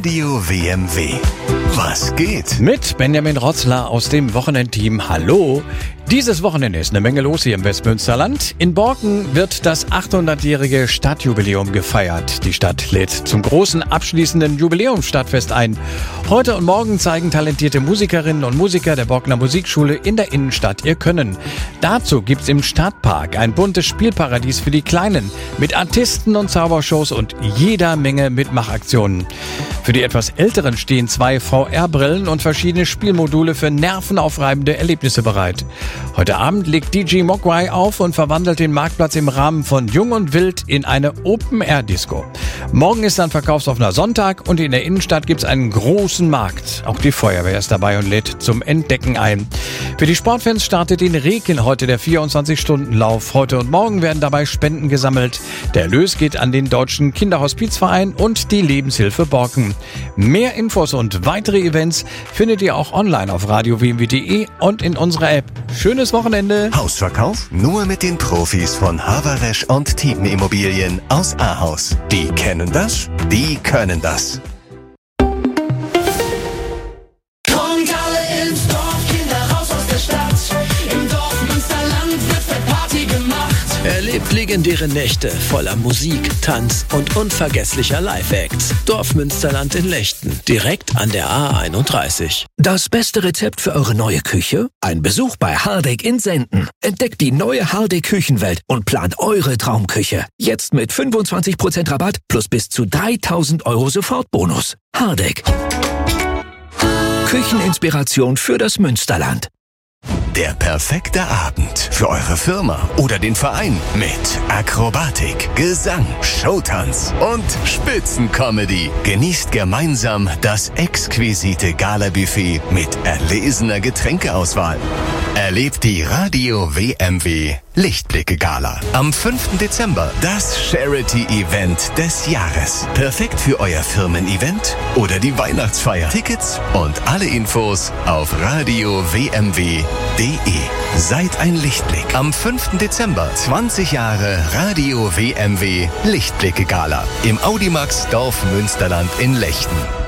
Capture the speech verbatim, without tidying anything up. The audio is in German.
Radio W M W. Was geht? Mit Benjamin Rotzler aus dem Wochenendteam. Hallo! Dieses Wochenende ist eine Menge los hier im Westmünsterland. In Borken wird das achthundertjährige Stadtjubiläum gefeiert. Die Stadt lädt zum großen abschließenden Jubiläumsstadtfest ein. Heute und morgen zeigen talentierte Musikerinnen und Musiker der Borkener Musikschule in der Innenstadt ihr Können. Dazu gibt's im Stadtpark ein buntes Spielparadies für die Kleinen mit Artisten und Zaubershows und jeder Menge Mitmachaktionen. Für die etwas Älteren stehen zwei V R-Brillen und verschiedene Spielmodule für nervenaufreibende Erlebnisse bereit. Heute Abend legt D J Mogwai auf und verwandelt den Marktplatz im Rahmen von Jung und Wild in eine Open-Air-Disco. Morgen ist dann verkaufsoffener Sonntag und in der Innenstadt gibt's einen großen Markt. Auch die Feuerwehr ist dabei und lädt zum Entdecken ein. Für die Sportfans startet in Reken heute der vierundzwanzig-Stunden-Lauf. Heute und morgen werden dabei Spenden gesammelt. Der Erlös geht an den Deutschen Kinderhospizverein und die Lebenshilfe Borken. Mehr Infos und weitere Events findet ihr auch online auf radio w m w punkt d e und in unserer App. Schönes Wochenende! Hausverkauf nur mit den Profis von Haberresch und Team Immobilien aus Ahaus. Die kennen das, die können das. Kommt alle ins Dorf, Kinder raus aus der Stadt. Im Dorf Münsterland wird fett Party gemacht. Erlebt legendäre Nächte voller Musik, Tanz und unvergesslicher Live-Acts. Dorf Münsterland in Lechten, direkt an der A einunddreißig. Das beste Rezept für eure neue Küche? Ein Besuch bei Hardegg in Senden. Entdeckt die neue Hardegg Küchenwelt und plant eure Traumküche. Jetzt mit fünfundzwanzig Prozent Rabatt plus bis zu dreitausend Euro Sofortbonus. Hardegg. Kücheninspiration für das Münsterland. Der perfekte Abend für eure Firma oder den Verein mit Akrobatik, Gesang, Showtanz und Spitzencomedy. Genießt gemeinsam das exquisite Gala-Buffet mit erlesener Getränkeauswahl. Erlebt die Radio W M W Lichtblicke-Gala am fünften Dezember. Das Charity-Event des Jahres. Perfekt für euer Firmen-Event oder die Weihnachtsfeier. Tickets und alle Infos auf radio w m w punkt d e. Seid ein Lichtblick. Am fünften Dezember zwanzig Jahre Radio W M W Lichtblicke-Gala im Audimax Dorf Münsterland in Lechten.